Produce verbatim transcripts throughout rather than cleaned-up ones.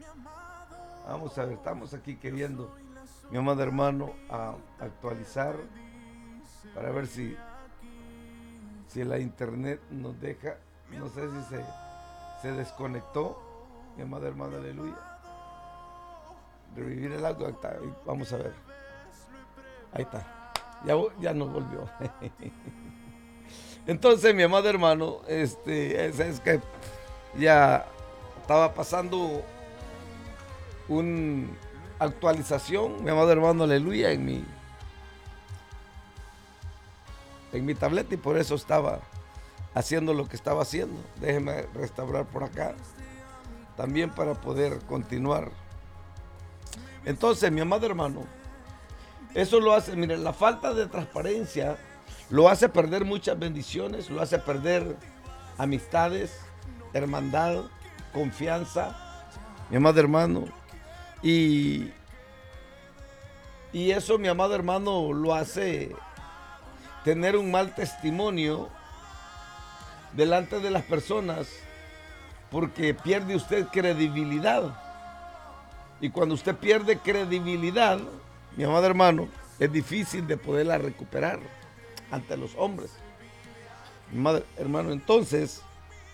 Vamos a ver, estamos aquí queriendo, mi amado hermano, a actualizar para ver si, si la internet nos deja. No sé si se, se desconectó, mi amado hermano, aleluya. Revivir el audio, está, vamos a ver. Ahí está. Ya, ya nos volvió. Entonces, mi amado hermano, este, es, es que ya estaba pasando una actualización, mi amado hermano, aleluya, en mi, en mi tableta y por eso estaba haciendo lo que estaba haciendo. Déjeme restaurar por acá también para poder continuar. Entonces, mi amado hermano, eso lo hace, miren, la falta de transparencia lo hace perder muchas bendiciones, lo hace perder amistades, hermandad, confianza, mi amado hermano. Y, y eso, mi amado hermano, lo hace tener un mal testimonio delante de las personas porque pierde usted credibilidad. Y cuando usted pierde credibilidad, mi amado hermano, es difícil de poderla recuperar ante los hombres. Mi amado hermano, entonces,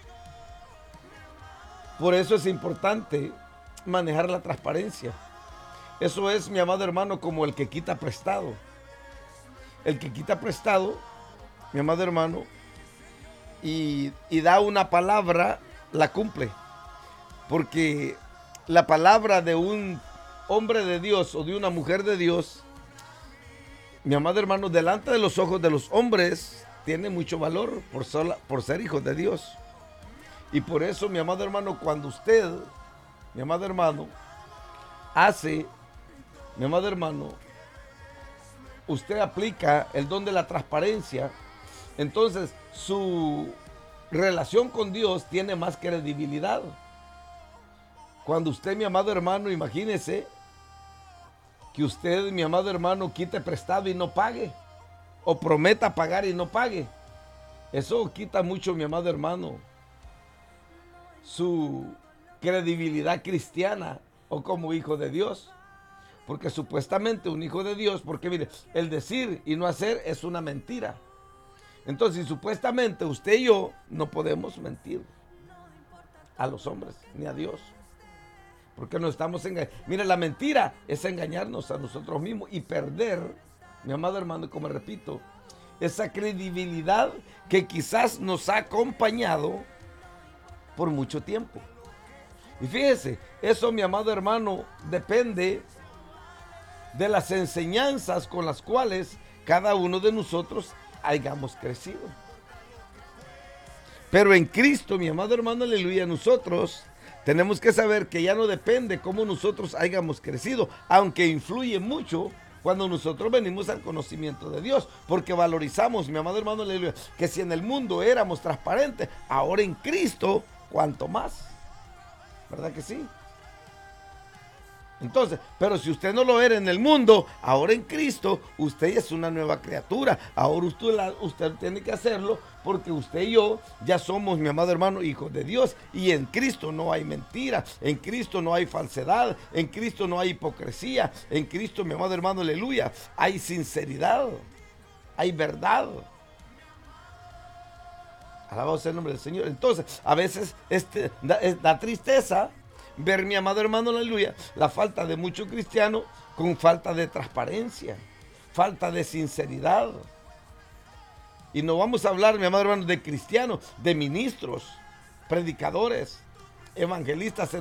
por eso es importante manejar la transparencia. Eso es, mi amado hermano, como el que quita prestado. El que quita prestado, mi amado hermano, y, y da una palabra, la cumple. Porque la palabra de un hombre de Dios o de una mujer de Dios, mi amado hermano, delante de los ojos de los hombres, tiene mucho valor por, sola, por ser hijos de Dios. Y por eso, mi amado hermano, cuando usted, mi amado hermano, hace, mi amado hermano, usted aplica el don de la transparencia, entonces su relación con Dios tiene más credibilidad. Cuando usted, mi amado hermano, imagínese que usted, mi amado hermano, quite prestado y no pague, o prometa pagar y no pague. Eso quita mucho, mi amado hermano, su credibilidad cristiana o como hijo de Dios. Porque supuestamente un hijo de Dios, porque mire, el decir y no hacer es una mentira. Entonces, supuestamente usted y yo no podemos mentir a los hombres ni a Dios. Porque no estamos engañando. Mire, la mentira es engañarnos a nosotros mismos y perder, mi amado hermano, como repito, esa credibilidad que quizás nos ha acompañado por mucho tiempo. Y fíjese, eso, mi amado hermano, depende de las enseñanzas con las cuales cada uno de nosotros hayamos crecido. Pero en Cristo, mi amado hermano, aleluya, nosotros tenemos que saber que ya no depende cómo nosotros hayamos crecido, aunque influye mucho cuando nosotros venimos al conocimiento de Dios, porque valorizamos, mi amado hermano, aleluya, que si en el mundo éramos transparentes, ahora en Cristo, cuanto más. ¿Verdad que sí? Entonces, pero si usted no lo era en el mundo, ahora en Cristo, usted es una nueva criatura. Ahora usted, la, usted tiene que hacerlo porque usted y yo ya somos, mi amado hermano, hijos de Dios. Y en Cristo no hay mentira, en Cristo no hay falsedad, en Cristo no hay hipocresía, en Cristo, mi amado hermano, aleluya, hay sinceridad, hay verdad. Alabado sea el nombre del Señor. Entonces, a veces este, da, da tristeza ver, mi amado hermano, aleluya, la falta de muchos cristianos con falta de transparencia, falta de sinceridad. Y no vamos a hablar, mi amado hermano, de cristianos, de ministros, predicadores, evangelistas,